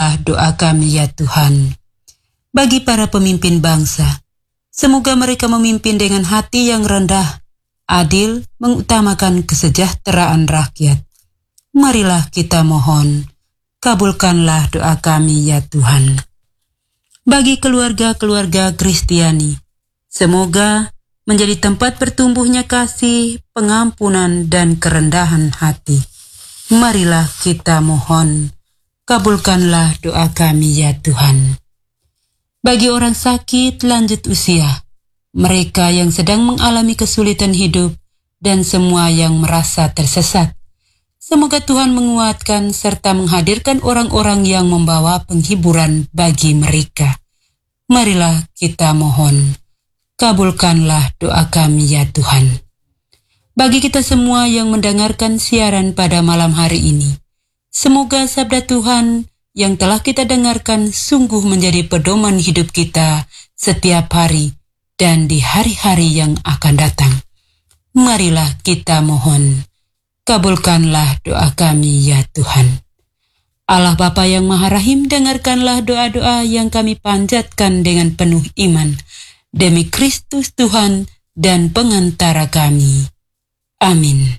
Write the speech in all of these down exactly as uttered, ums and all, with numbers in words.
kabulkanlah doa kami ya Tuhan. Bagi para pemimpin bangsa, semoga mereka memimpin dengan hati yang rendah, adil, mengutamakan kesejahteraan rakyat. Marilah kita mohon, kabulkanlah doa kami ya Tuhan. Bagi keluarga-keluarga Kristiani, semoga menjadi tempat bertumbuhnya kasih, pengampunan, dan kerendahan hati. Marilah kita mohon, kabulkanlah doa kami ya Tuhan. Bagi orang sakit lanjut usia, mereka yang sedang mengalami kesulitan hidup, dan semua yang merasa tersesat, semoga Tuhan menguatkan serta menghadirkan orang-orang yang membawa penghiburan bagi mereka. Marilah kita mohon, kabulkanlah doa kami ya Tuhan. Bagi kita semua yang mendengarkan siaran pada malam hari ini, semoga sabda Tuhan yang telah kita dengarkan sungguh menjadi pedoman hidup kita setiap hari dan di hari-hari yang akan datang. Marilah kita mohon, kabulkanlah doa kami ya Tuhan. Allah Bapa yang Maha Rahim, dengarkanlah doa-doa yang kami panjatkan dengan penuh iman, demi Kristus Tuhan dan pengantara kami. Amin.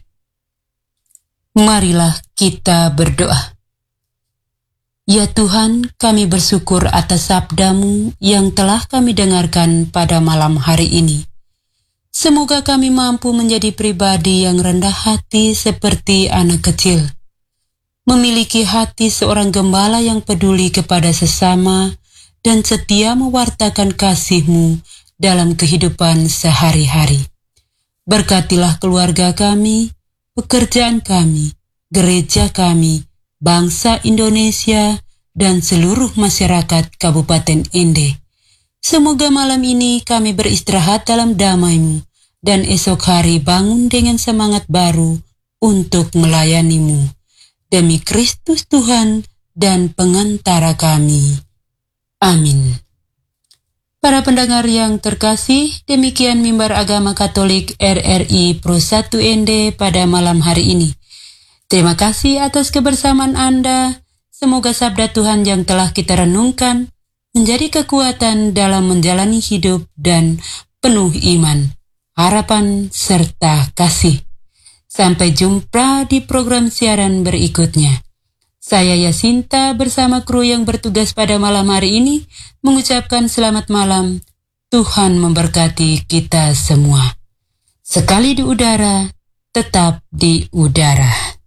Marilah kita berdoa. Ya Tuhan, kami bersyukur atas sabda-Mu yang telah kami dengarkan pada malam hari ini. Semoga kami mampu menjadi pribadi yang rendah hati seperti anak kecil, memiliki hati seorang gembala yang peduli kepada sesama dan setia mewartakan kasih-Mu dalam kehidupan sehari-hari. Berkatilah keluarga kami, pekerjaan kami, gereja kami, bangsa Indonesia, dan seluruh masyarakat Kabupaten Ende. Semoga malam ini kami beristirahat dalam damai-Mu, dan esok hari bangun dengan semangat baru untuk melayani-Mu. Demi Kristus Tuhan dan pengantara kami. Amin. Para pendengar yang terkasih, demikian mimbar agama Katolik R R I Pro satu Ende pada malam hari ini. Terima kasih atas kebersamaan Anda. Semoga sabda Tuhan yang telah kita renungkan menjadi kekuatan dalam menjalani hidup dan penuh iman, harapan, serta kasih. Sampai jumpa di program siaran berikutnya. Saya Yasinta bersama kru yang bertugas pada malam hari ini mengucapkan selamat malam. Tuhan memberkati kita semua. Sekali di udara, tetap di udara.